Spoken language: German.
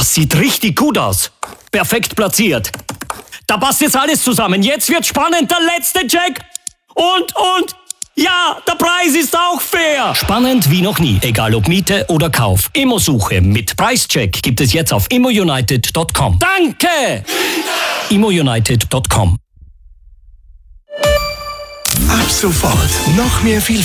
Das sieht richtig gut aus. Perfekt platziert. Da passt jetzt alles zusammen. Jetzt wird spannend. Der letzte Check. Und. Ja, der Preis ist auch fair. Spannend wie noch nie. Egal ob Miete oder Kauf. Immosuche mit Preischeck gibt es jetzt auf immounited.com. Danke! immounited.com. Ab sofort noch mehr viel